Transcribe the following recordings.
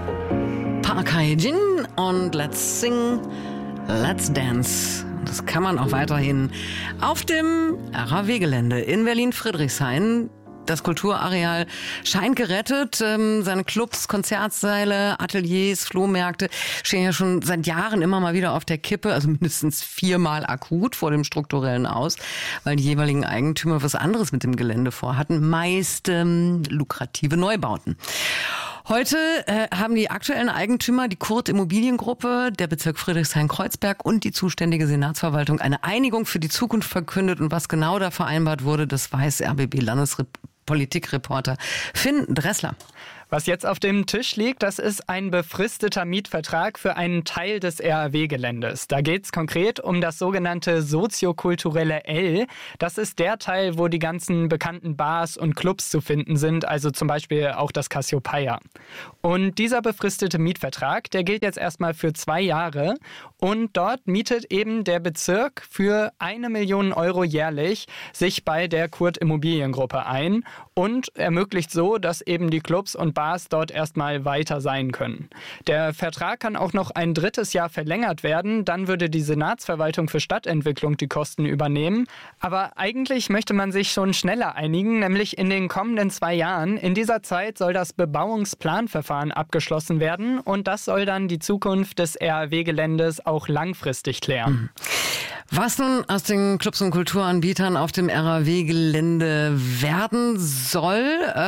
Park Hae-jin und Let's Sing, Let's Dance. Das kann man auch weiterhin auf dem RAW-Gelände in Berlin-Friedrichshain. Das Kulturareal scheint gerettet. Seine Clubs, Konzertsäle, Ateliers, Flohmärkte stehen ja schon seit Jahren immer mal wieder auf der Kippe, also mindestens 4-mal akut vor dem strukturellen Aus, weil die jeweiligen Eigentümer was anderes mit dem Gelände vorhatten, meist lukrative Neubauten. Heute haben die aktuellen Eigentümer, die Kurt Immobiliengruppe, der Bezirk Friedrichshain-Kreuzberg und die zuständige Senatsverwaltung eine Einigung für die Zukunft verkündet. Und was genau da vereinbart wurde, das weiß RBB-Landespolitikreporter Finn Dressler. Was jetzt auf dem Tisch liegt, das ist ein befristeter Mietvertrag für einen Teil des RAW-Geländes. Da geht es konkret um das sogenannte soziokulturelle L. Das ist der Teil, wo die ganzen bekannten Bars und Clubs zu finden sind, also zum Beispiel auch das Cassiopeia. Und dieser befristete Mietvertrag, der gilt jetzt erstmal für 2 Jahre. Und dort mietet eben der Bezirk für 1 Million Euro jährlich sich bei der Kurt Immobiliengruppe ein und ermöglicht so, dass eben die Clubs und Bars dort erstmal weiter sein können. Der Vertrag kann auch noch ein 3. Jahr verlängert werden, dann würde die Senatsverwaltung für Stadtentwicklung die Kosten übernehmen. Aber eigentlich möchte man sich schon schneller einigen, nämlich in den kommenden 2 Jahren. In dieser Zeit soll das Bebauungsplanverfahren abgeschlossen werden und das soll dann die Zukunft des RAW-Geländes auch langfristig klären. Was nun aus den Clubs und Kulturanbietern auf dem RAW-Gelände werden soll,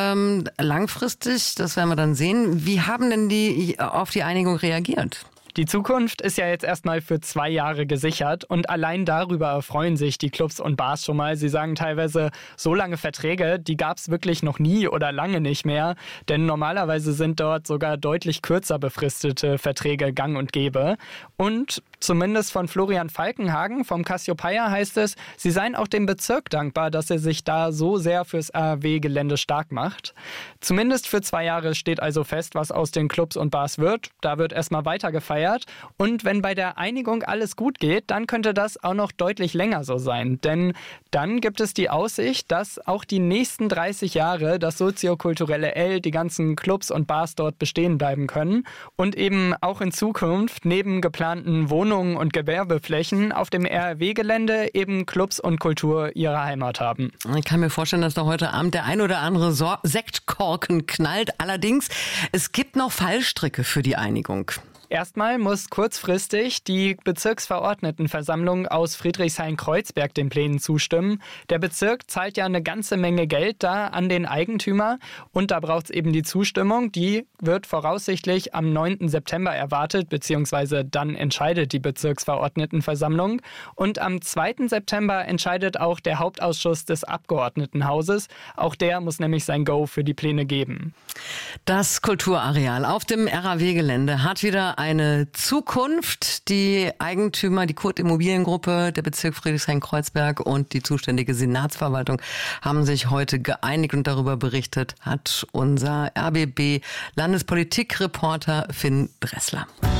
langfristig, das werden wir dann sehen. Wie haben denn die auf die Einigung reagiert? Die Zukunft ist ja jetzt erstmal für 2 Jahre gesichert und allein darüber erfreuen sich die Clubs und Bars schon mal. Sie sagen teilweise, so lange Verträge, die gab es wirklich noch nie oder lange nicht mehr, denn normalerweise sind dort sogar deutlich kürzer befristete Verträge gang und gäbe. Und zumindest von Florian Falkenhagen vom Cassiopeia heißt es, sie seien auch dem Bezirk dankbar, dass er sich da so sehr fürs RAW-Gelände stark macht. Zumindest für 2 Jahre steht also fest, was aus den Clubs und Bars wird. Da wird erstmal weiter gefeiert. Und wenn bei der Einigung alles gut geht, dann könnte das auch noch deutlich länger so sein. Denn dann gibt es die Aussicht, dass auch die nächsten 30 Jahre das soziokulturelle L, die ganzen Clubs und Bars dort bestehen bleiben können und eben auch in Zukunft neben geplanten Wohnungen und Gewerbeflächen auf dem RAW-Gelände eben Clubs und Kultur ihre Heimat haben. Ich kann mir vorstellen, dass da heute Abend der ein oder andere Sektkorken knallt. Allerdings, es gibt noch Fallstricke für die Einigung. Erstmal muss kurzfristig die Bezirksverordnetenversammlung aus Friedrichshain-Kreuzberg den Plänen zustimmen. Der Bezirk zahlt ja eine ganze Menge Geld da an den Eigentümer und da braucht es eben die Zustimmung. Die wird voraussichtlich am 9. September erwartet, beziehungsweise dann entscheidet die Bezirksverordnetenversammlung. Und am 2. September entscheidet auch der Hauptausschuss des Abgeordnetenhauses. Auch der muss nämlich sein Go für die Pläne geben. Das Kulturareal auf dem RAW-Gelände hat wieder eine Zukunft. Die Eigentümer, die Kurt Immobiliengruppe, der Bezirk Friedrichshain-Kreuzberg und die zuständige Senatsverwaltung haben sich heute geeinigt und darüber berichtet hat unser RBB-Landespolitikreporter Finn Dressler.